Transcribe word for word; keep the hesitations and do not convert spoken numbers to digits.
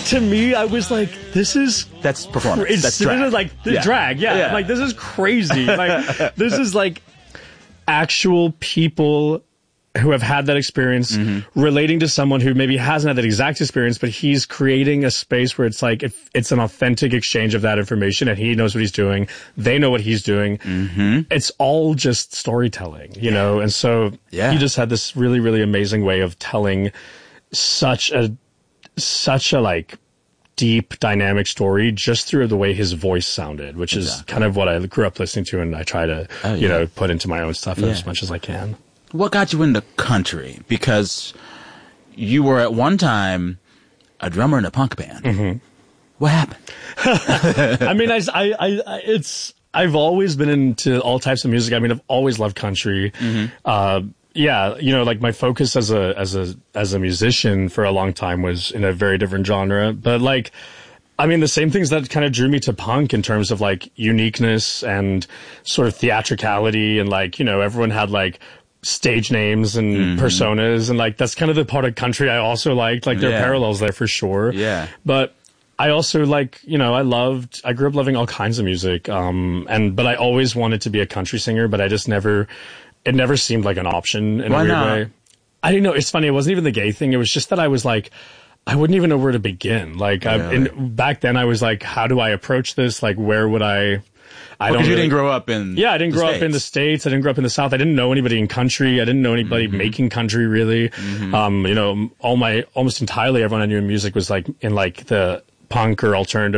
to me, I was like, this is that's performance. It's, that's drag. This is like the yeah. drag. Yeah. yeah. Like, this is crazy. Like, this is like actual people who have had that experience mm-hmm. relating to someone who maybe hasn't had that exact experience, but he's creating a space where it's like, if it's an authentic exchange of that information and he knows what he's doing. They know what he's doing. Mm-hmm. It's all just storytelling, you yeah. know? And so yeah. he just had this really, really amazing way of telling such a, such a like deep dynamic story just through the way his voice sounded, which exactly. is kind of what I grew up listening to and I try to, oh, you yeah. know, put into my own stuff yeah. as much as I can. What got you into country? Because you were at one time a drummer in a punk band. Mm-hmm. What happened? I mean, I, I, I, it's, I've always been into all types of music. I mean, I've always loved country. Mm-hmm. Uh, yeah, you know, like my focus as a, as a, as a musician for a long time was in a very different genre. But like, I mean, the same things that kind of drew me to punk in terms of like uniqueness and sort of theatricality and like, you know, everyone had like stage names and mm-hmm. personas and like that's kind of the part of country I also liked. Like there yeah. are parallels there for sure. Yeah. But I also like, you know, I loved, I grew up loving all kinds of music. Um, and, but I always wanted to be a country singer, but I just never, it never seemed like an option in Why a weird not? way. I didn't know. It's funny. It wasn't even the gay thing. It was just that I was like, I wouldn't even know where to begin. Like, really? I, in, back then I was like, how do I approach this? Like, where would I, I well, don't you really, didn't grow up in Yeah, I didn't the grow States. up in the States. I didn't grow up in the South. I didn't know anybody in country. I didn't know anybody mm-hmm. making country really. Mm-hmm. Um, you know, all my, almost entirely everyone I knew in music was like in like the punk or alternative